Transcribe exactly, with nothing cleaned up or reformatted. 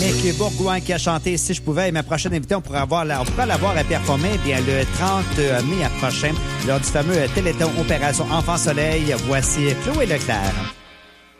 Mick Bourgoin qui a chanté Si je pouvais. Et ma prochaine invitée, on pourrait avoir, on pourrait l'avoir à performer bien le trente mai prochain lors du fameux Téléthon Opération Enfant Soleil. Voici Chloé Leclerc.